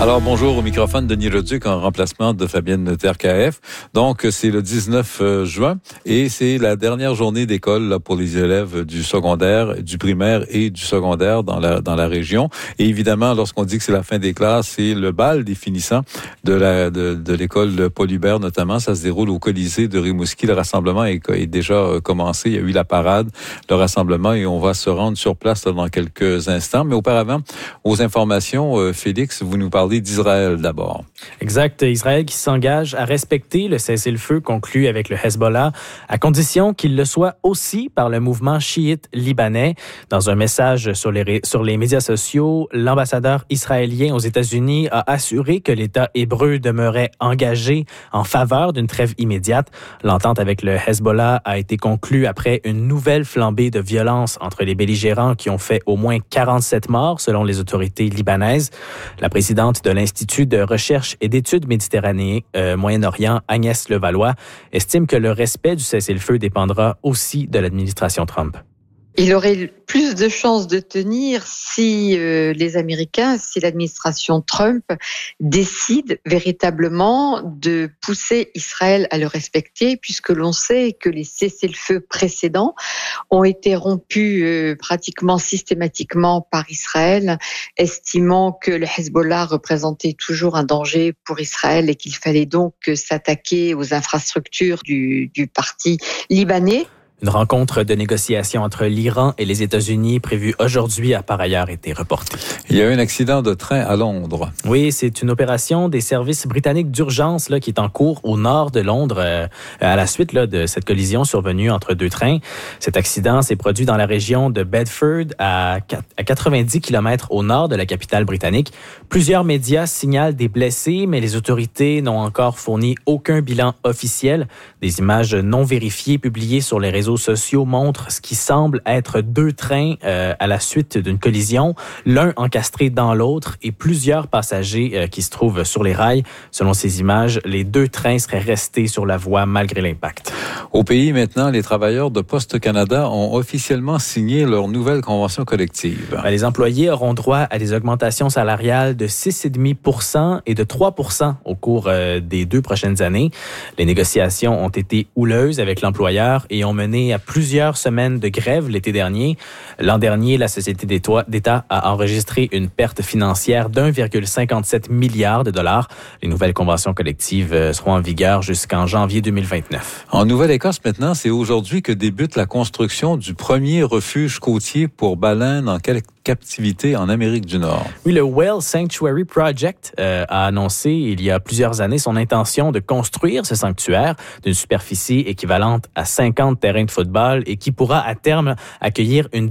Alors, bonjour au microphone, Denis Leduc en remplacement de Fabienne Terkaef. Donc, c'est le 19 juin et c'est la dernière journée d'école là, pour les élèves du secondaire, du primaire et du secondaire dans la région. Et évidemment, lorsqu'on dit que c'est la fin des classes, c'est le bal des finissants de l'école Paul Hubert notamment. Ça se déroule au Colisée de Rimouski. Le rassemblement est déjà commencé. Il y a eu la parade, le rassemblement et on va se rendre sur place là, dans quelques instants. Mais auparavant, aux informations, Félix, vous nous parlez d'Israël d'abord. Exact. Israël qui s'engage à respecter le cessez-le-feu conclu avec le Hezbollah, à condition qu'il le soit aussi par le mouvement chiite libanais. Dans un message sur les médias sociaux, l'ambassadeur israélien aux États-Unis a assuré que l'État hébreu demeurait engagé en faveur d'une trêve immédiate. L'entente avec le Hezbollah a été conclue après une nouvelle flambée de violence entre les belligérants qui ont fait au moins 47 morts selon les autorités libanaises. La présidente de l'Institut de recherche et d'études méditerranéennes Moyen-Orient, Agnès Levallois, estime que le respect du cessez-le-feu dépendra aussi de l'administration Trump. Il aurait plus de chances de tenir si les Américains, si l'administration Trump décide véritablement de pousser Israël à le respecter, puisque l'on sait que les cessez-le-feu précédents ont été rompus pratiquement systématiquement par Israël, estimant que le Hezbollah représentait toujours un danger pour Israël et qu'il fallait donc s'attaquer aux infrastructures du parti libanais. Une rencontre de négociation entre l'Iran et les États-Unis prévue aujourd'hui a par ailleurs été reportée. Il y a eu un accident de train à Londres. Oui, c'est une opération des services britanniques d'urgence là, qui est en cours au nord de Londres à la suite là, de cette collision survenue entre deux trains. Cet accident s'est produit dans la région de Bedford à 90 km au nord de la capitale britannique. Plusieurs médias signalent des blessés, mais les autorités n'ont encore fourni aucun bilan officiel. Des images non vérifiées publiées sur les réseaux sociaux montrent ce qui semble être deux trains à la suite d'une collision, l'un encastré dans l'autre et plusieurs passagers qui se trouvent sur les rails. Selon ces images, les deux trains seraient restés sur la voie malgré l'impact. Au pays, maintenant, les travailleurs de Poste Canada ont officiellement signé leur nouvelle convention collective. Les employés auront droit à des augmentations salariales de 6,5% et de 3% au cours des 2 prochaines années. Les négociations ont été houleuses avec l'employeur et ont mené à plusieurs semaines de grève l'été dernier. L'an dernier, la Société d'État a enregistré une perte financière d'1,57 milliard de dollars. Les nouvelles conventions collectives seront en vigueur jusqu'en janvier 2029. En Nouvelle-Écosse, maintenant, c'est aujourd'hui que débute la construction du premier refuge côtier pour baleines en captivité en Amérique du Nord. Oui, le Whale Sanctuary Project a annoncé il y a plusieurs années son intention de construire ce sanctuaire d'une superficie équivalente à 50 terrains de football et qui pourra à terme accueillir une